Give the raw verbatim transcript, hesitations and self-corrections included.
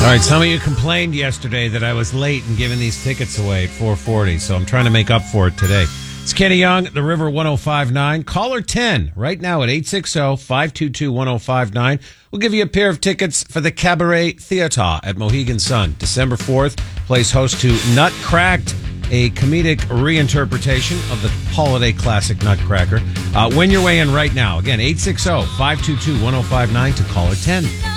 right, some of you complained yesterday that I was late in giving these tickets away at four forty, so I'm trying to make up for it today. It's Kenny Young, The River one oh five point nine. Caller ten right now at eight six zero, five two two, one oh five nine. We'll give you a pair of tickets for the Cabaret Theater at Mohegan Sun. December fourth, plays host to Nutcracked, a comedic reinterpretation of the holiday classic Nutcracker. Uh, win your way in right now. Again, eight six zero, five two two, one oh five nine to caller ten.